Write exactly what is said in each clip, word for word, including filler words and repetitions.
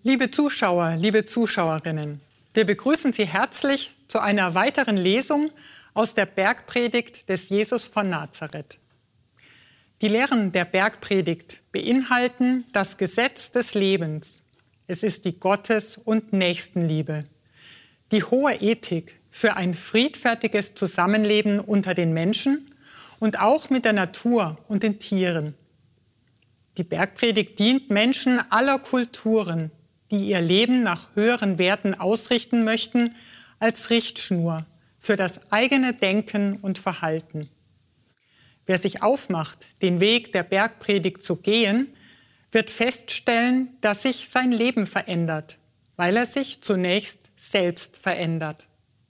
Liebe Zuschauer, liebe Zuschauerinnen, wir begrüßen Sie herzlich zu einer weiteren Lesung aus der Bergpredigt des Jesus von Nazareth. Die Lehren der Bergpredigt beinhalten das Gesetz des Lebens. Es ist die Gottes- und Nächstenliebe, die hohe Ethik für ein friedfertiges Zusammenleben unter den Menschen und auch mit der Natur und den Tieren. Die Bergpredigt dient Menschen aller Kulturen, die ihr Leben nach höheren Werten ausrichten möchten, als Richtschnur für das eigene Denken und Verhalten. Wer sich aufmacht, den Weg der Bergpredigt zu gehen, wird feststellen, dass sich sein Leben verändert, weil er sich zunächst selbst verändert.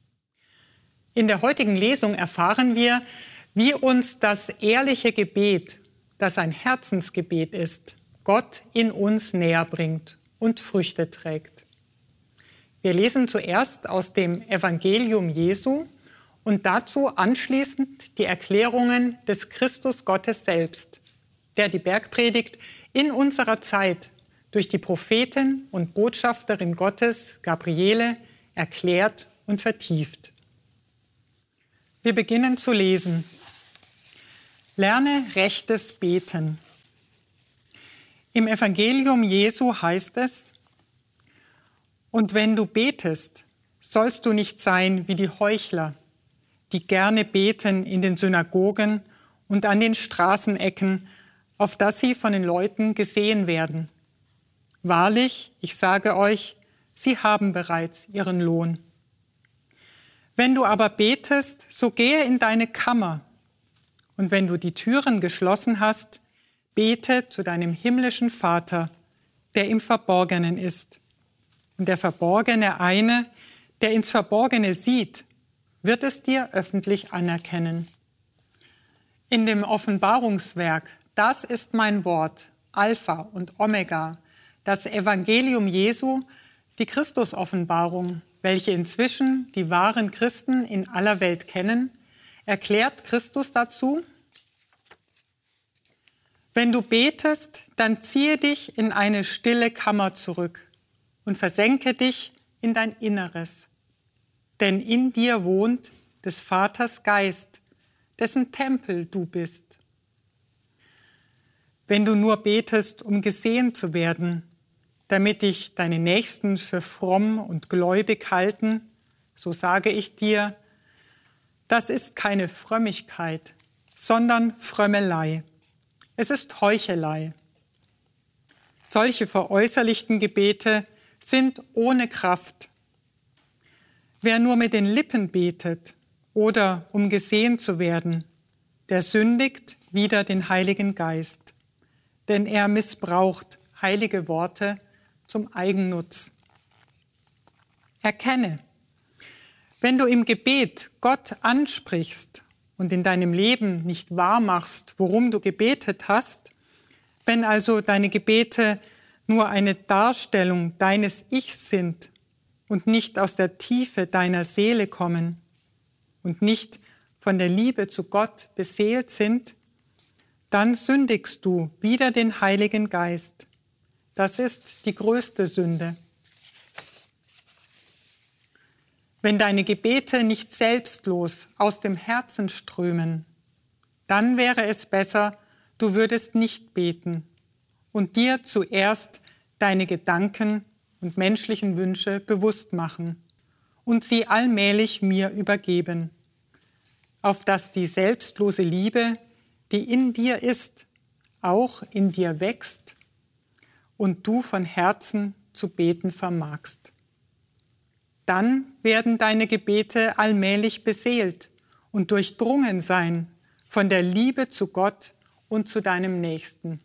In der heutigen Lesung erfahren wir, wie uns das ehrliche Gebet, das ein Herzensgebet ist, Gott in uns näher bringt und Früchte trägt. Wir lesen zuerst aus dem Evangelium Jesu und dazu anschließend die Erklärungen des Christus Gottes selbst, der die Bergpredigt in unserer Zeit durch die Prophetin und Botschafterin Gottes, Gabriele, erklärt und vertieft. Wir beginnen zu lesen. Lerne rechtes Beten. Im Evangelium Jesu heißt es: Und wenn du betest, sollst du nicht sein wie die Heuchler, die gerne beten in den Synagogen und an den Straßenecken, auf dass sie von den Leuten gesehen werden. Wahrlich, ich sage euch, sie haben bereits ihren Lohn. Wenn du aber betest, so gehe in deine Kammer, und wenn du die Türen geschlossen hast, bete zu deinem himmlischen Vater, der im Verborgenen ist. Und der Verborgene eine, der ins Verborgene sieht, wird es dir öffentlich anerkennen. In dem Offenbarungswerk, das ist mein Wort, Alpha und Omega, das Evangelium Jesu, die Christusoffenbarung, welche inzwischen die wahren Christen in aller Welt kennen, erklärt Christus dazu: Wenn du betest, dann ziehe dich in eine stille Kammer zurück und versenke dich in dein Inneres. Denn in dir wohnt des Vaters Geist, dessen Tempel du bist. Wenn du nur betest, um gesehen zu werden, damit dich deine Nächsten für fromm und gläubig halten, so sage ich dir, das ist keine Frömmigkeit, sondern Frömmelei. Es ist Heuchelei. Solche veräußerlichten Gebete sind ohne Kraft. Wer nur mit den Lippen betet oder um gesehen zu werden, der sündigt wider den Heiligen Geist, denn er missbraucht heilige Worte zum Eigennutz. Erkenne, wenn du im Gebet Gott ansprichst und in deinem Leben nicht wahrmachst, worum du gebetet hast, wenn also deine Gebete nur eine Darstellung deines Ichs sind und nicht aus der Tiefe deiner Seele kommen und nicht von der Liebe zu Gott beseelt sind, dann sündigst du wider den Heiligen Geist. Das ist die größte Sünde. Wenn deine Gebete nicht selbstlos aus dem Herzen strömen, dann wäre es besser, du würdest nicht beten und dir zuerst deine Gedanken und menschlichen Wünsche bewusst machen und sie allmählich mir übergeben, auf dass die selbstlose Liebe, die in dir ist, auch in dir wächst und du von Herzen zu beten vermagst. Dann werden deine Gebete allmählich beseelt und durchdrungen sein von der Liebe zu Gott und zu deinem Nächsten.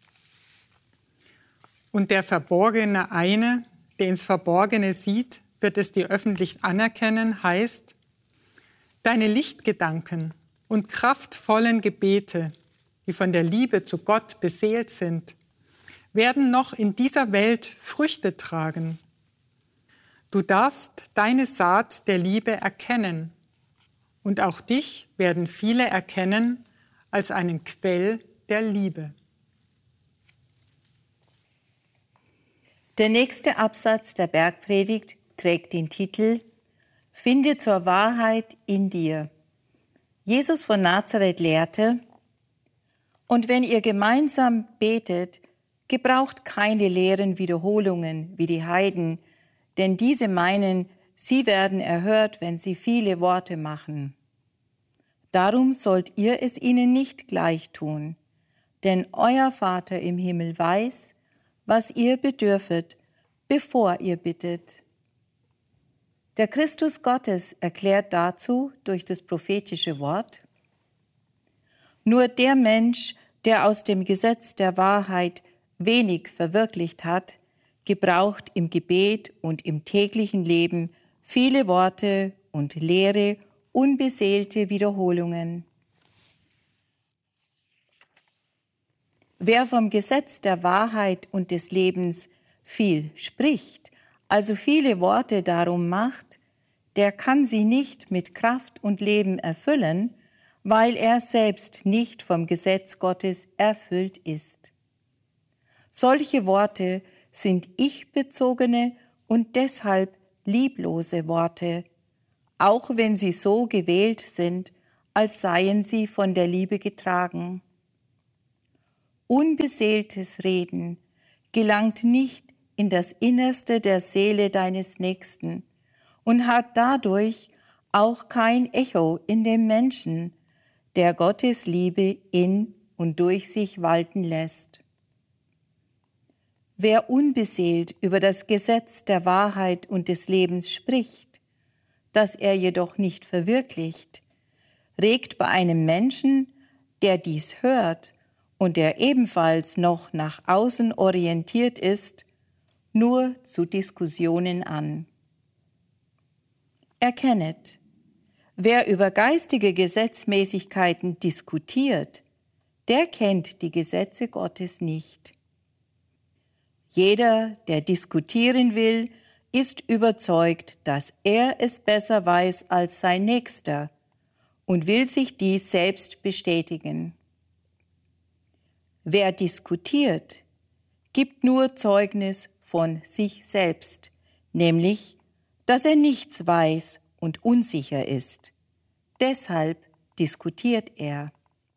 Und der Verborgene eine, der ins Verborgene sieht, wird es dir öffentlich anerkennen, heißt, deine Lichtgedanken und kraftvollen Gebete, die von der Liebe zu Gott beseelt sind, werden noch in dieser Welt Früchte tragen. Du darfst deine Saat der Liebe erkennen und auch dich werden viele erkennen als einen Quell der Liebe. Der nächste Absatz der Bergpredigt trägt den Titel Finde zur Wahrheit in dir. Jesus von Nazareth lehrte: Und wenn ihr gemeinsam betet, gebraucht keine leeren Wiederholungen wie die Heiden, denn diese meinen, sie werden erhört, wenn sie viele Worte machen. Darum sollt ihr es ihnen nicht gleich tun, denn euer Vater im Himmel weiß, was ihr bedürfet, bevor ihr bittet. Der Christus Gottes erklärt dazu durch das prophetische Wort: Nur der Mensch, der aus dem Gesetz der Wahrheit wenig verwirklicht hat, gebraucht im Gebet und im täglichen Leben viele Worte und leere, unbeseelte Wiederholungen. Wer vom Gesetz der Wahrheit und des Lebens viel spricht, also viele Worte darum macht, der kann sie nicht mit Kraft und Leben erfüllen, weil er selbst nicht vom Gesetz Gottes erfüllt ist. Solche Worte sind ich-bezogene und deshalb lieblose Worte, auch wenn sie so gewählt sind, als seien sie von der Liebe getragen. Unbeseeltes Reden gelangt nicht in das Innerste der Seele deines Nächsten und hat dadurch auch kein Echo in dem Menschen, der Gottes Liebe in und durch sich walten lässt. Wer unbeseelt über das Gesetz der Wahrheit und des Lebens spricht, das er jedoch nicht verwirklicht, regt bei einem Menschen, der dies hört und der ebenfalls noch nach außen orientiert ist, nur zu Diskussionen an. Erkennet, wer über geistige Gesetzmäßigkeiten diskutiert, der kennt die Gesetze Gottes nicht. Jeder, der diskutieren will, ist überzeugt, dass er es besser weiß als sein Nächster und will sich dies selbst bestätigen. Wer diskutiert, gibt nur Zeugnis von sich selbst, nämlich, dass er nichts weiß und unsicher ist. Deshalb diskutiert er.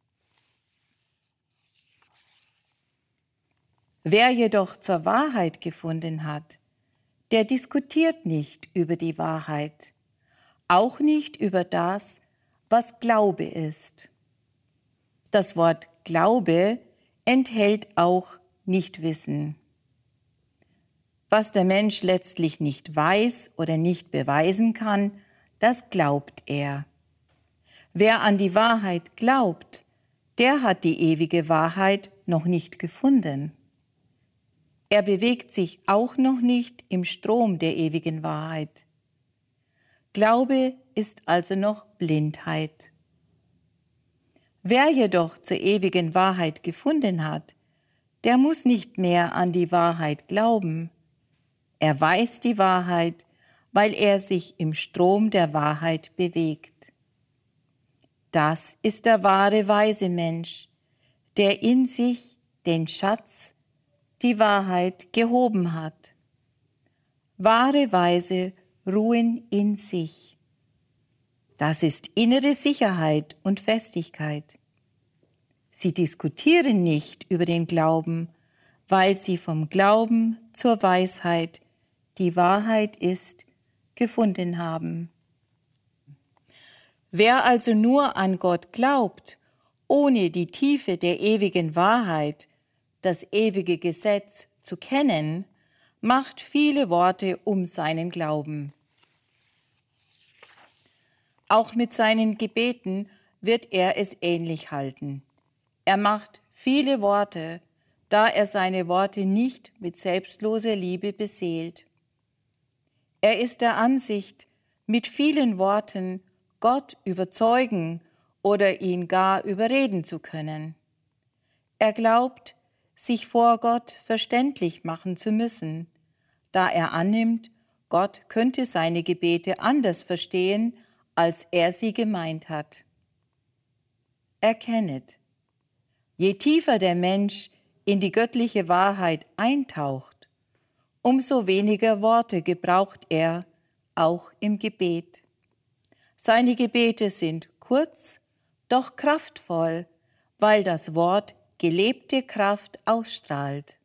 Wer jedoch zur Wahrheit gefunden hat, der diskutiert nicht über die Wahrheit, auch nicht über das, was Glaube ist. Das Wort Glaube enthält auch Nichtwissen. Was der Mensch letztlich nicht weiß oder nicht beweisen kann, das glaubt er. Wer an die Wahrheit glaubt, der hat die ewige Wahrheit noch nicht gefunden. Er bewegt sich auch noch nicht im Strom der ewigen Wahrheit. Glaube ist also noch Blindheit. Wer jedoch zur ewigen Wahrheit gefunden hat, der muss nicht mehr an die Wahrheit glauben. Er weiß die Wahrheit, weil er sich im Strom der Wahrheit bewegt. Das ist der wahre weise Mensch, der in sich den Schatz, die Wahrheit gehoben hat. Wahre Weise ruhen in sich. Das ist innere Sicherheit und Festigkeit. Sie diskutieren nicht über den Glauben, weil sie vom Glauben zur Weisheit, die Wahrheit ist, gefunden haben. Wer also nur an Gott glaubt, ohne die Tiefe der ewigen Wahrheit, das ewige Gesetz zu kennen, macht viele Worte um seinen Glauben. Auch mit seinen Gebeten wird er es ähnlich halten. Er macht viele Worte, da er seine Worte nicht mit selbstloser Liebe beseelt. Er ist der Ansicht, mit vielen Worten Gott überzeugen oder ihn gar überreden zu können. Er glaubt, sich vor Gott verständlich machen zu müssen, da er annimmt, Gott könnte seine Gebete anders verstehen, als er sie gemeint hat. Erkennet, je tiefer der Mensch in die göttliche Wahrheit eintaucht, umso weniger Worte gebraucht er, auch im Gebet. Seine Gebete sind kurz, doch kraftvoll, weil das Wort gelebte Kraft ausstrahlt.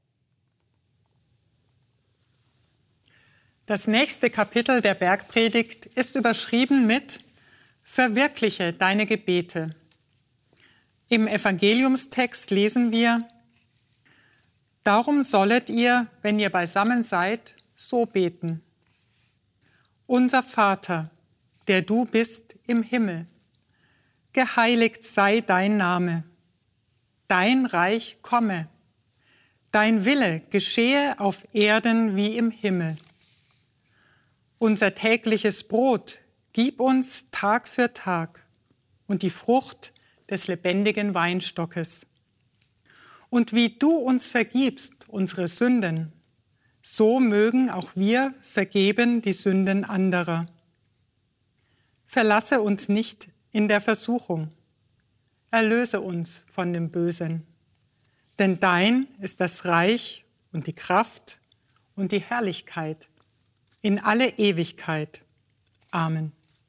Das nächste Kapitel der Bergpredigt ist überschrieben mit Verwirkliche deine Gebete. Im Evangeliumstext lesen wir: Darum sollet ihr, wenn ihr beisammen seid, so beten: Unser Vater, der du bist im Himmel, geheiligt sei dein Name. Dein Reich komme. Dein Wille geschehe auf Erden wie im Himmel. Unser tägliches Brot gib uns Tag für Tag und die Frucht des lebendigen Weinstockes. Und wie du uns vergibst unsere Sünden, so mögen auch wir vergeben die Sünden anderer. Verlasse uns nicht in der Versuchung, erlöse uns von dem Bösen. Denn dein ist das Reich und die Kraft und die Herrlichkeit in alle Ewigkeit. Amen.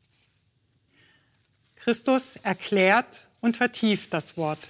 Christus erklärt und vertieft das Wort.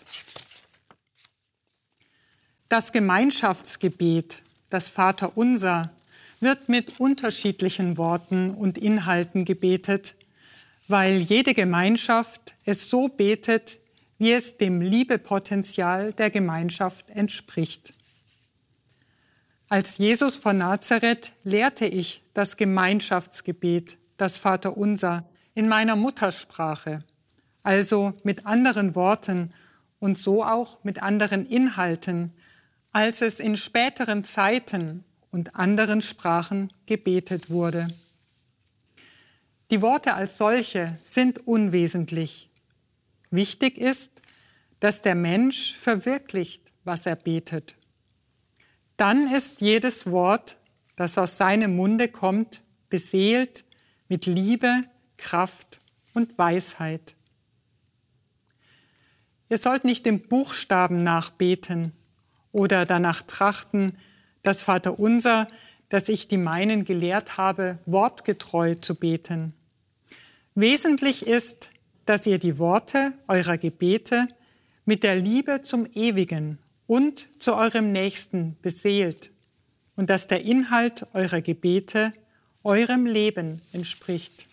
Das Gemeinschaftsgebet, das Vaterunser, wird mit unterschiedlichen Worten und Inhalten gebetet, weil jede Gemeinschaft es so betet, wie es dem Liebepotenzial der Gemeinschaft entspricht. Als Jesus von Nazareth lehrte ich das Gemeinschaftsgebet, das Vaterunser, in meiner Muttersprache, also mit anderen Worten und so auch mit anderen Inhalten, als es in späteren Zeiten und anderen Sprachen gebetet wurde. Die Worte als solche sind unwesentlich. Wichtig ist, dass der Mensch verwirklicht, was er betet. Dann ist jedes Wort, das aus seinem Munde kommt, beseelt mit Liebe, Kraft und Weisheit. Ihr sollt nicht dem Buchstaben nachbeten oder danach trachten, das Vaterunser, das ich die meinen gelehrt habe, wortgetreu zu beten. Wesentlich ist, dass ihr die Worte eurer Gebete mit der Liebe zum Ewigen und zu eurem Nächsten beseelt und dass der Inhalt eurer Gebete eurem Leben entspricht.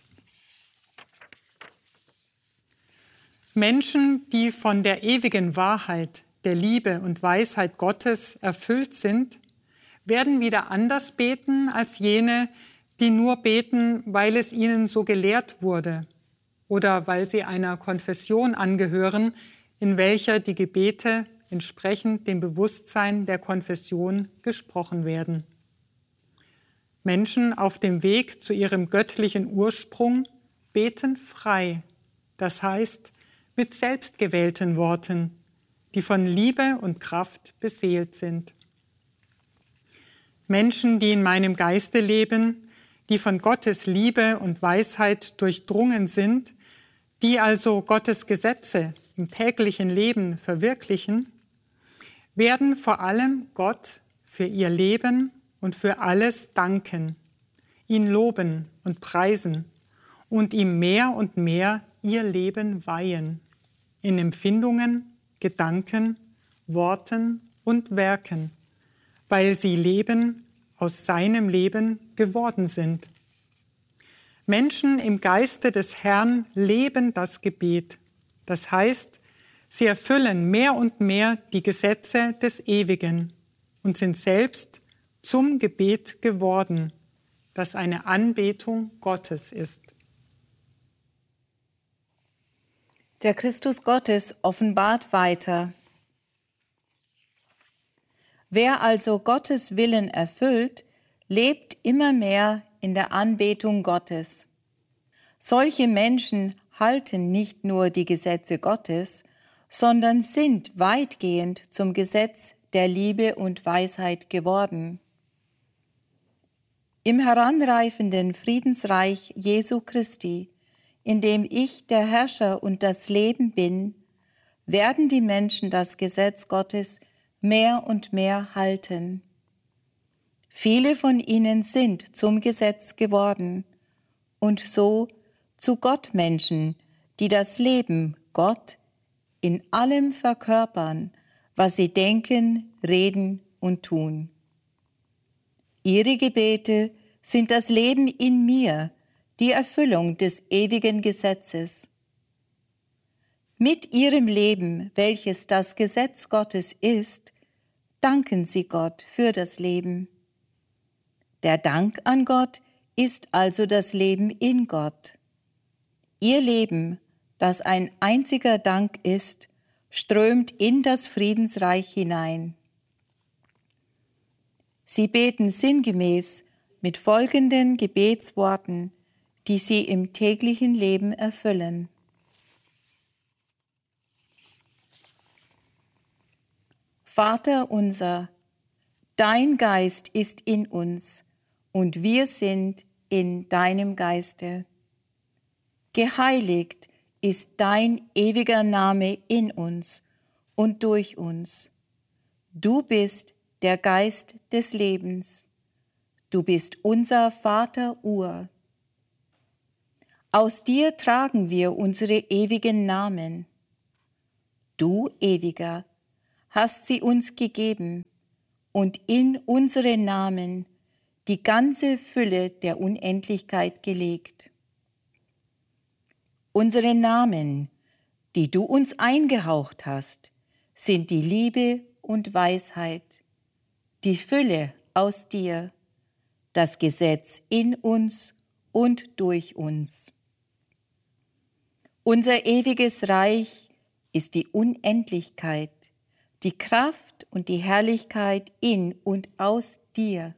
Menschen, die von der ewigen Wahrheit, der Liebe und Weisheit Gottes erfüllt sind, werden wieder anders beten als jene, die nur beten, weil es ihnen so gelehrt wurde oder weil sie einer Konfession angehören, in welcher die Gebete entsprechend dem Bewusstsein der Konfession gesprochen werden. Menschen auf dem Weg zu ihrem göttlichen Ursprung beten frei, das heißt mit selbstgewählten Worten, die von Liebe und Kraft beseelt sind. Menschen, die in meinem Geiste leben, die von Gottes Liebe und Weisheit durchdrungen sind, die also Gottes Gesetze im täglichen Leben verwirklichen, werden vor allem Gott für ihr Leben und für alles danken, ihn loben und preisen und ihm mehr und mehr ihr Leben weihen, in Empfindungen, Gedanken, Worten und Werken, weil sie Leben aus seinem Leben geworden sind. Menschen im Geiste des Herrn leben das Gebet. Das heißt, sie erfüllen mehr und mehr die Gesetze des Ewigen und sind selbst zum Gebet geworden, das eine Anbetung Gottes ist. Der Christus Gottes offenbart weiter: Wer also Gottes Willen erfüllt, lebt immer mehr in der Anbetung Gottes. Solche Menschen halten nicht nur die Gesetze Gottes, sondern sind weitgehend zum Gesetz der Liebe und Weisheit geworden. Im heranreifenden Friedensreich Jesu Christi, in dem ich der Herrscher und das Leben bin, werden die Menschen das Gesetz Gottes mehr und mehr halten. Viele von ihnen sind zum Gesetz geworden und so zu Gottmenschen, die das Leben Gott in allem verkörpern, was sie denken, reden und tun. Ihre Gebete sind das Leben in mir, die Erfüllung des ewigen Gesetzes. Mit ihrem Leben, welches das Gesetz Gottes ist, danken sie Gott für das Leben. Der Dank an Gott ist also das Leben in Gott. Ihr Leben, das ein einziger Dank ist, strömt in das Friedensreich hinein. Sie beten sinngemäß mit folgenden Gebetsworten, die sie im täglichen Leben erfüllen. Vater unser, dein Geist ist in uns und wir sind in deinem Geiste. Geheiligt ist dein ewiger Name in uns und durch uns. Du bist der Geist des Lebens. Du bist unser Vater Ur. Aus dir tragen wir unsere ewigen Namen. Du, Ewiger, hast sie uns gegeben und in unsere Namen die ganze Fülle der Unendlichkeit gelegt. Unsere Namen, die du uns eingehaucht hast, sind die Liebe und Weisheit, die Fülle aus dir, das Gesetz in uns und durch uns. Unser ewiges Reich ist die Unendlichkeit, die Kraft und die Herrlichkeit in und aus dir.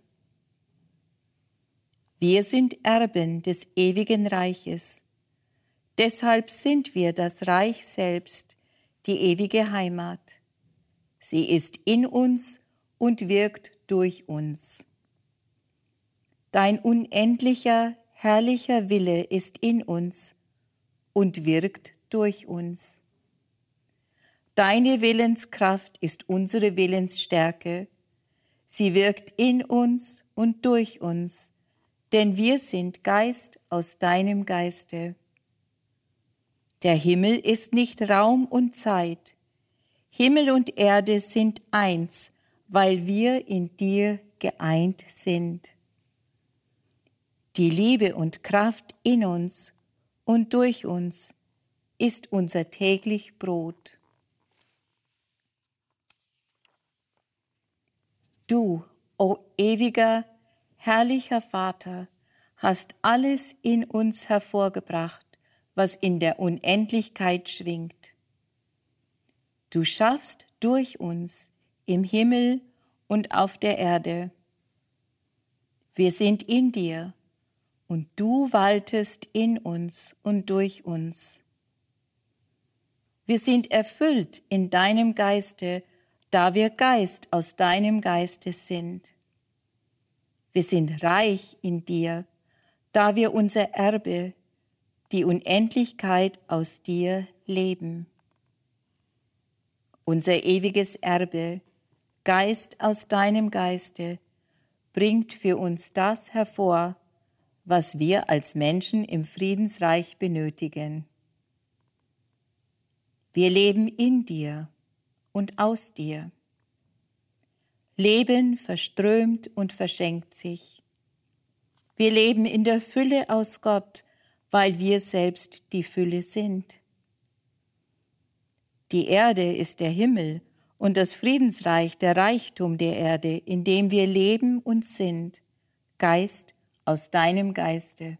Wir sind Erben des ewigen Reiches. Deshalb sind wir das Reich selbst, die ewige Heimat. Sie ist in uns und wirkt durch uns. Dein unendlicher, herrlicher Wille ist in uns und wirkt durch uns. Deine Willenskraft ist unsere Willensstärke. Sie wirkt in uns und durch uns, denn wir sind Geist aus deinem Geiste. Der Himmel ist nicht Raum und Zeit. Himmel und Erde sind eins, weil wir in dir geeint sind. Die Liebe und Kraft in uns und durch uns ist unser täglich Brot. Du, o ewiger, herrlicher Vater, hast alles in uns hervorgebracht, was in der Unendlichkeit schwingt. Du schaffst durch uns im Himmel und auf der Erde. Wir sind in dir und du waltest in uns und durch uns. Wir sind erfüllt in deinem Geiste, da wir Geist aus deinem Geiste sind. Wir sind reich in dir, da wir unser Erbe, die Unendlichkeit aus dir leben. Unser ewiges Erbe, Geist aus deinem Geiste, bringt für uns das hervor, was wir als Menschen im Friedensreich benötigen. Wir leben in dir und aus dir. Leben verströmt und verschenkt sich. Wir leben in der Fülle aus Gott, weil wir selbst die Fülle sind. Die Erde ist der Himmel und das Friedensreich der Reichtum der Erde, in dem wir leben und sind, Geist aus deinem Geiste.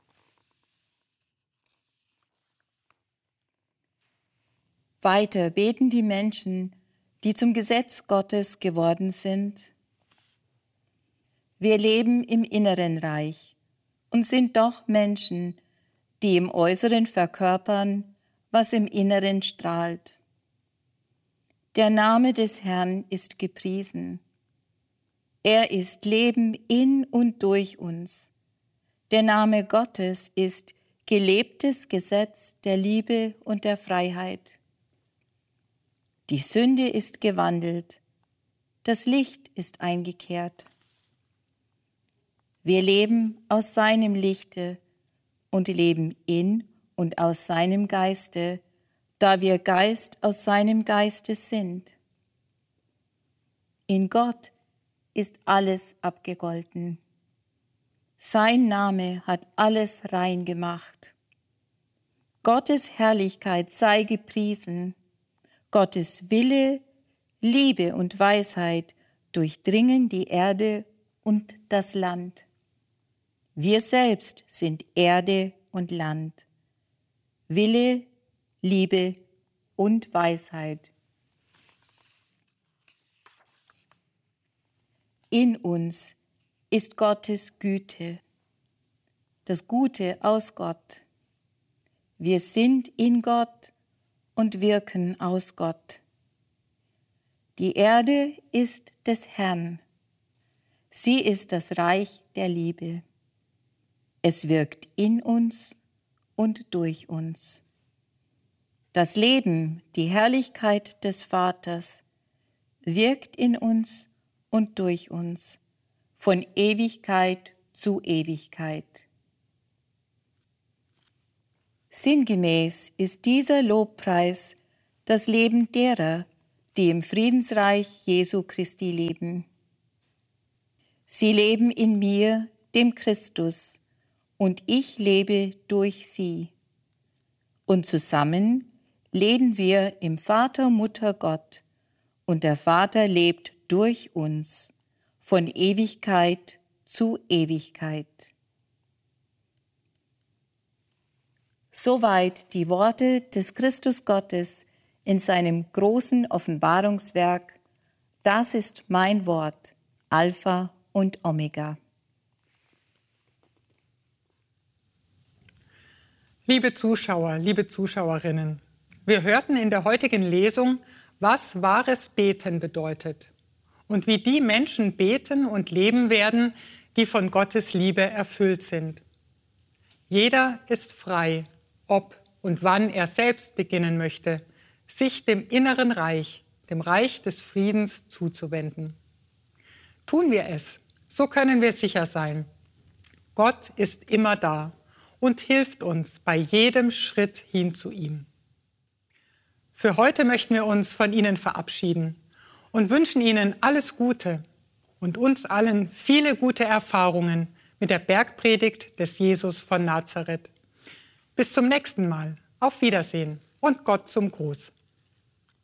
Weiter beten die Menschen, die zum Gesetz Gottes geworden sind. Wir leben im inneren Reich und sind doch Menschen, die im Äußeren verkörpern, was im Inneren strahlt. Der Name des Herrn ist gepriesen. Er ist Leben in und durch uns. Der Name Gottes ist gelebtes Gesetz der Liebe und der Freiheit. Die Sünde ist gewandelt, das Licht ist eingekehrt. Wir leben aus seinem Lichte und leben in und aus seinem Geiste, da wir Geist aus seinem Geiste sind. In Gott ist alles abgegolten. Sein Name hat alles rein gemacht. Gottes Herrlichkeit sei gepriesen. Gottes Wille, Liebe und Weisheit durchdringen die Erde und das Land. Wir selbst sind Erde und Land. Wille, Liebe und Weisheit. In uns ist Gottes Güte, das Gute aus Gott. Wir sind in Gott und wirken aus Gott. Die Erde ist des Herrn. Sie ist das Reich der Liebe. Es wirkt in uns und durch uns. Das Leben, die Herrlichkeit des Vaters, wirkt in uns und durch uns, von Ewigkeit zu Ewigkeit. Sinngemäß ist dieser Lobpreis das Leben derer, die im Friedensreich Jesu Christi leben. Sie leben in mir, dem Christus, und ich lebe durch sie. Und zusammen leben wir im Vater, Mutter, Gott, und der Vater lebt durch uns, von Ewigkeit zu Ewigkeit. Soweit die Worte des Christus Gottes in seinem großen Offenbarungswerk. Das ist mein Wort, Alpha und Omega. Liebe Zuschauer, liebe Zuschauerinnen, wir hörten in der heutigen Lesung, was wahres Beten bedeutet und wie die Menschen beten und leben werden, die von Gottes Liebe erfüllt sind. Jeder ist frei, ob und wann er selbst beginnen möchte, sich dem inneren Reich, dem Reich des Friedens zuzuwenden. Tun wir es, so können wir sicher sein. Gott ist immer da und hilft uns bei jedem Schritt hin zu ihm. Für heute möchten wir uns von Ihnen verabschieden und wünschen Ihnen alles Gute und uns allen viele gute Erfahrungen mit der Bergpredigt des Jesus von Nazareth. Bis zum nächsten Mal. Auf Wiedersehen und Gott zum Gruß.